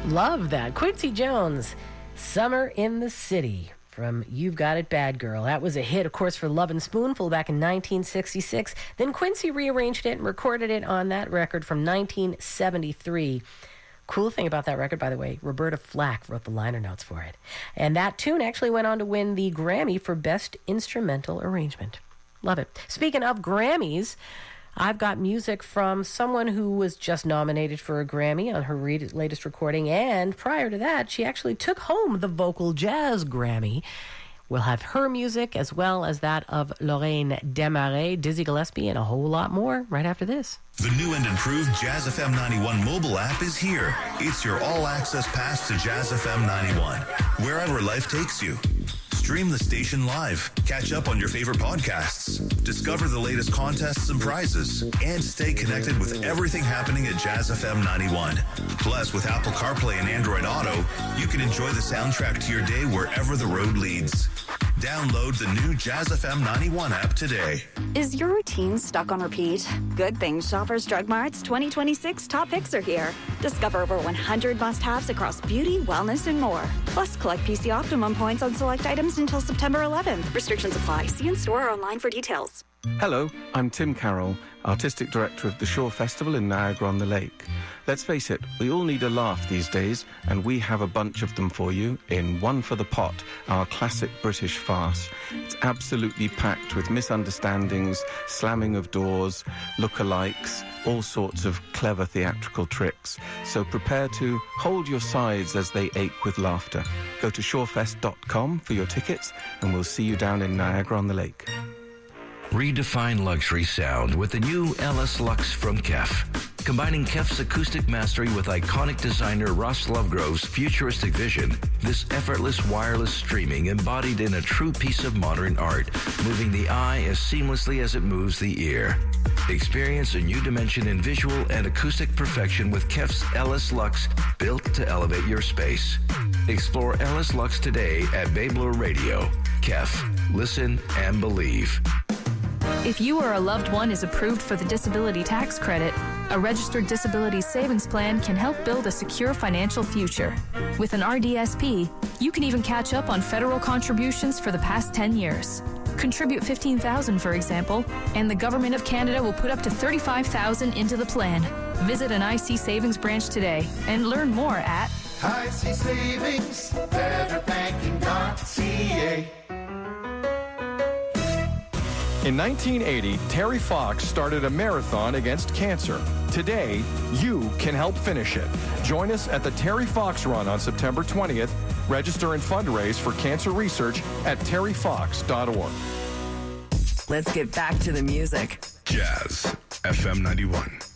Love that. Quincy Jones, Summer in the City, from You've Got It Bad Girl. That was a hit, of course, for Lovin' Spoonful back in 1966. Then Quincy rearranged it and recorded it on that record from 1973. Cool thing about that record, by the way, Roberta Flack wrote the liner notes for it. And that tune actually went on to win the Grammy for Best Instrumental Arrangement. Love it. Speaking of Grammys, I've got music from someone who was just nominated for a Grammy on her latest recording, and prior to that, she actually took home the Vocal Jazz Grammy. We'll have her music as well as that of Lorraine Desmarais, Dizzy Gillespie, and a whole lot more right after this. The new and improved Jazz FM 91 mobile app is here. It's your all-access pass to Jazz FM 91, wherever life takes you. Stream the station live, catch up on your favorite podcasts, discover the latest contests and prizes, and stay connected with everything happening at Jazz FM 91. Plus, with Apple CarPlay and Android Auto, you can enjoy the soundtrack to your day wherever the road leads. Download the new Jazz FM 91 app today. Is your routine stuck on repeat? Good things Shoppers Drug Mart's 2026 top picks are here. Discover over 100 must-haves across beauty, wellness, and more. Plus, collect PC Optimum points on select items until September 11th. Restrictions apply. See in store or online for details. Hello, I'm Tim Carroll, Artistic Director of the Shore Festival in Niagara-on-the-Lake. Let's face it, we all need a laugh these days, and we have a bunch of them for you in One for the Pot, our classic British farce. It's absolutely packed with misunderstandings, slamming of doors, lookalikes, all sorts of clever theatrical tricks. So prepare to hold your sides as they ache with laughter. Go to shorefest.com for your tickets, and we'll see you down in Niagara-on-the-Lake. Redefine luxury sound with the new LS Lux from KEF. Combining KEF's acoustic mastery with iconic designer Ross Lovegrove's futuristic vision, this effortless wireless streaming embodied in a true piece of modern art, moving the eye as seamlessly as it moves the ear. Experience a new dimension in visual and acoustic perfection with KEF's LS Lux, built to elevate your space. Explore LS Lux today at Babler Radio. KEF. Listen and believe. If you or a loved one is approved for the disability tax credit, a registered disability savings plan can help build a secure financial future. With an RDSP, you can even catch up on federal contributions for the past 10 years. Contribute $15,000, for example, and the Government of Canada will put up to $35,000 into the plan. Visit an IC Savings branch today and learn more at IC Savings, betterbanking.ca. In 1980, Terry Fox started a marathon against cancer. Today, you can help finish it. Join us at the Terry Fox Run on September 20th. Register and fundraise for cancer research at terryfox.org. Let's get back to the music. Jazz FM 91.